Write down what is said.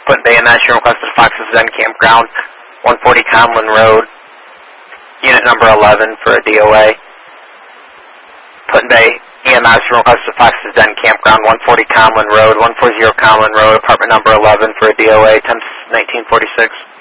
Put Bay EMS, you requested Fox's Den Campground, 140 Conlin Road, unit number 11 for a DOA. Put Bay EMS, you requested Fox's Den Campground, 140 Conlin Road, 140 Conlin Road, apartment number 11 for a DOA, 10-1946.